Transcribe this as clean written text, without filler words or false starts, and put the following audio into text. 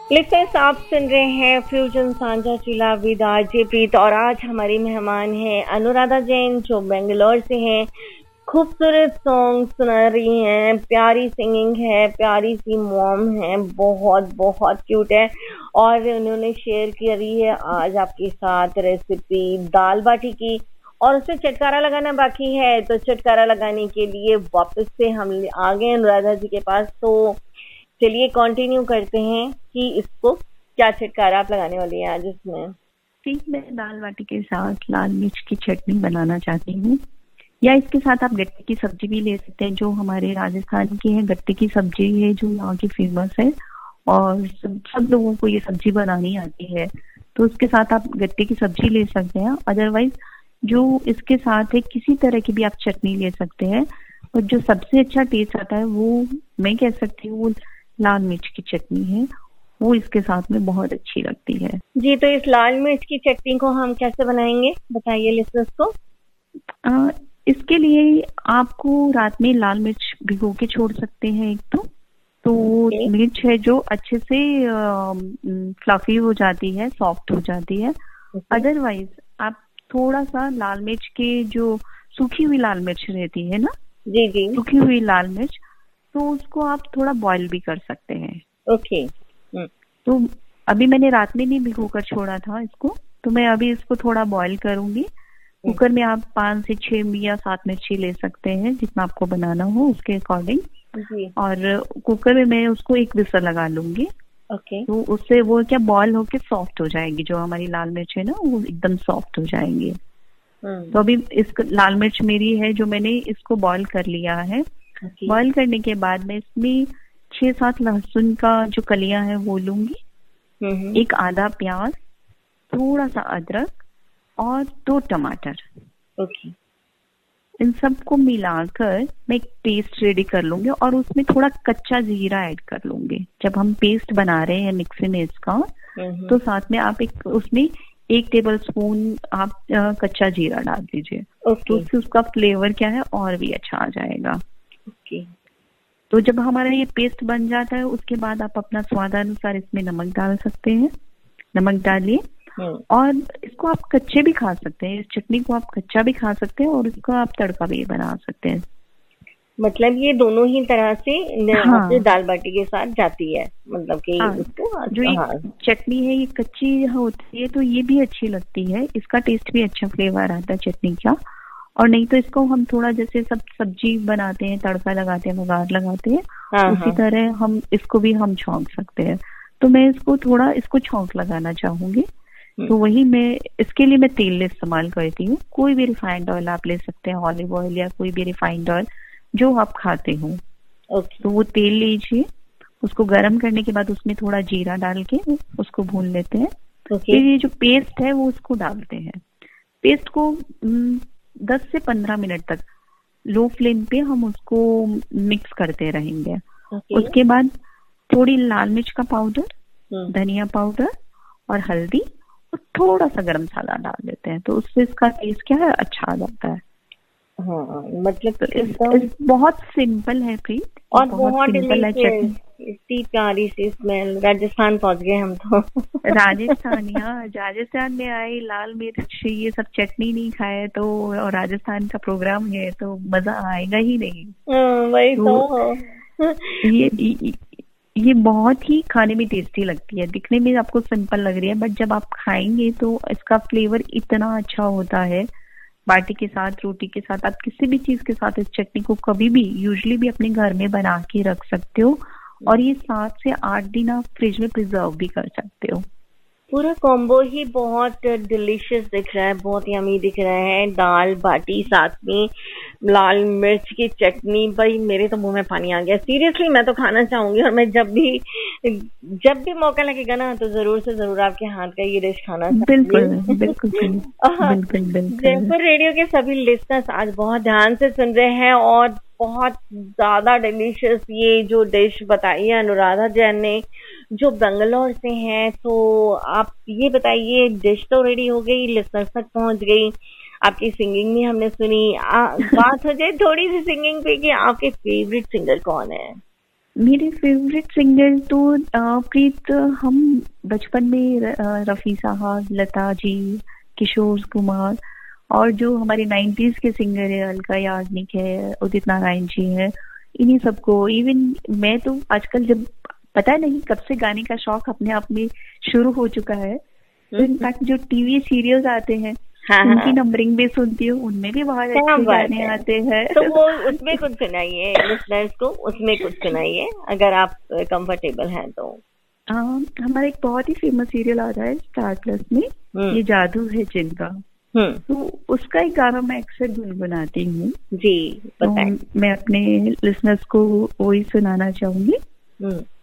Listeners, आप सुन रहे हैं फ्यूजन सांझा चीला विद आरजे प्रीत और आज हमारी मेहमान हैं अनुराधा जैन जो बेंगलोर से हैं। खूबसूरत सॉन्ग सुना रही हैं, प्यारी सिंगिंग है, प्यारी सी मॉम है, बहुत बहुत क्यूट है और उन्होंने शेयर करी है आज आपके साथ रेसिपी दाल बाटी की और उससे चटकारा लगाना बाकी है। तो चटकारा लगाने के लिए वापस से हम आ गए अनुराधा जी के पास। तो चलिए कंटिन्यू करते हैं कि इसको क्या चटकारा आप लगाने वाली हैं आज इसमें। ठीक, मैं दाल बाटी के साथ लाल मिर्च की चटनी बनाना चाहती हूँ, या इसके साथ आप गट्टे की सब्जी भी ले सकते हैं जो हमारे राजस्थान की है। गट्टे की सब्जी है जो यहाँ की फेमस है और सब लोगों को ये सब्जी बनानी आती है, तो उसके साथ आप गट्टे की सब्जी ले सकते हैं। अदरवाइज जो इसके साथ है किसी तरह की भी आप चटनी ले सकते हैं, और जो सबसे अच्छा टेस्ट आता है वो मैं कह सकती हूँ वो लाल मिर्च की चटनी है, वो इसके साथ में बहुत अच्छी लगती है। जी, तो इस लाल मिर्च की चटनी को हम कैसे बनाएंगे बताइए लिसनर्स को। इसके लिए आपको रात में लाल मिर्च भिगो के छोड़ सकते हैं। एक तो मिर्च है जो अच्छे से फ्लफी हो जाती है, सॉफ्ट हो जाती है। अदरवाइज आप थोड़ा सा लाल मिर्च के जो सूखी हुई लाल मिर्च रहती है ना, जी जी, सूखी हुई लाल मिर्च, तो उसको आप थोड़ा बॉईल भी कर सकते हैं। ओके। तो अभी मैंने रात में नहीं भिगो कर छोड़ा था इसको, तो मैं अभी इसको थोड़ा बॉईल करूंगी। कुकर में आप 5 से 6 या 7 मिर्ची ले सकते हैं, जितना आपको बनाना हो उसके अकॉर्डिंग। और कुकर में मैं उसको एक विसल लगा लूंगी। ओके। तो उससे वो क्या बॉईल होके सॉफ्ट हो जाएगी, जो हमारी लाल मिर्च है ना वो एकदम सॉफ्ट हो जाएंगे। तो अभी इस लाल मिर्च मेरी है जो मैंने इसको बॉईल कर लिया है। बॉईल करने के बाद मैं इसमें 6-7 लहसुन का जो कलियां है वो लूंगी, एक आधा प्याज, थोड़ा सा अदरक और 2 टमाटर। ओके। इन सबको मिलाकर मैं एक पेस्ट रेडी कर लूंगी और उसमें थोड़ा कच्चा जीरा ऐड कर लूंगी। जब हम पेस्ट बना रहे हैं मिक्सी में इसका, तो साथ में आप उसमें 1 टेबल स्पून आप कच्चा जीरा डाल दीजिए। तो उससे उसका फ्लेवर क्या है और भी अच्छा आ जाएगा। तो जब हमारा ये पेस्ट बन जाता है उसके बाद आप अपना स्वादानुसार इसमें नमक डाल सकते हैं। नमक डालिए और इसको आप कच्चे भी खा सकते हैं, इस चटनी को आप कच्चा भी खा सकते हैं और इसका आप तड़का भी बना सकते हैं। मतलब ये दोनों ही तरह से दाल बाटी के साथ जाती है, मतलब कि जो ये चटनी है ये कच्ची होती है तो ये भी अच्छी लगती है, इसका टेस्ट भी अच्छा फ्लेवर आता है चटनी का। और नहीं तो इसको हम थोड़ा जैसे सब सब्जी बनाते हैं, तड़का लगाते हैं, बघार लगाते हैं, उसी तरह हम इसको भी हम छौंक सकते हैं। तो मैं इसको छौंक लगाना चाहूंगी। तो वही मैं इसके लिए मैं तेल इस्तेमाल करती हूँ। कोई भी रिफाइंड ऑयल आप ले सकते हैं, ऑलिव ऑयल या कोई भी रिफाइंड ऑयल जो आप खाते हो। तो वो तेल लीजिए, उसको गर्म करने के बाद उसमें थोड़ा जीरा डाल के उसको भून लेते हैं। फिर ये जो पेस्ट है वो उसको डालते हैं। पेस्ट को 10 से 15 मिनट तक लो फ्लेम पे हम उसको मिक्स करते रहेंगे। उसके बाद थोड़ी लाल मिर्च का पाउडर, धनिया पाउडर और हल्दी और थोड़ा सा गरम मसाला डाल देते हैं, तो उससे इसका टेस्ट क्या है अच्छा आ जाता है। मतलब तो बहुत सिंपल है प्रीत और बहुत सिंपल है चटनी। इतनी प्यारी सी स्मेल, राजस्थान पहुंच गए हम तो। राजस्थान में आई लाल मिर्च ये सब चटनी नहीं खाए तो, और राजस्थान का प्रोग्राम है तो मजा आएगा ही नहीं। वही तो ये बहुत ही खाने में टेस्टी लगती है। दिखने में आपको सिंपल लग रही है बट जब आप खाएंगे तो इसका फ्लेवर इतना अच्छा होता है। बाटी के साथ, रोटी के साथ, आप किसी भी चीज के साथ इस चटनी को कभी भी यूजुअली भी अपने घर में बना के रख सकते हो और ये 7 से 8 दिन आप फ्रिज में प्रिजर्व भी कर सकते हो। पूरा कॉम्बो ही बहुत डिलीशियस दिख रहा है, बहुत यमी दिख रहा है। दाल बाटी साथ में लाल मिर्च की चटनी, भाई मेरे तो मुंह में पानी आ गया। सीरियसली मैं तो खाना चाहूंगी और मैं जब भी मौका लगेगा ना तो जरूर से जरूर आपके हाथ का ये डिश खाना चाहूंगी। बिल्कुल। जयपुर रेडियो के सभी लिसनर्स आज बहुत ध्यान से सुन रहे हैं और बहुत ज्यादा डिलीशियस ये जो डिश बताई है अनुराधा जैन ने जो बेंगलोर से हैं। तो आप ये बताइए, डिश तो रेडी हो गई, लिसनर्स तक पहुंच गई, आपकी सिंगिंग भी हमने सुनी। बात हो जाए थोड़ी सी सिंगिंग पे कि आपके फेवरेट सिंगर कौन है? मेरे फेवरेट सिंगर तो प्रीत, हम बचपन में रफी साहब, लता जी, किशोर कुमार, और जो हमारे 90s के सिंगर है अलका याग्निक है, उदित नारायण जी है, इन्हीं सबको। इवन मैं तो आजकल, जब पता नहीं कब से गाने का शौक अपने आप में शुरू हो चुका है, तो इनफैक्ट जो टीवी सीरियल्स आते हैं उनकी नंबरिंग भी सुनती हूँ, उनमें भी बहुत अच्छे गाने आते हैं। तो वो उसमें कुछ सुनाइए लिसनर्स को, उसमें कुछ सुनाइए अगर आप कंफर्टेबल हैं तो। हमारा एक बहुत ही फेमस सीरियल आ रहा है स्टार प्लस में, ये जादू है जिनका, तो उसका एक गाना मैं अक्सर गुनगुनाती हूँ जी। तो मैं अपने लिसनर्स को वही सुनाना चाहूंगी।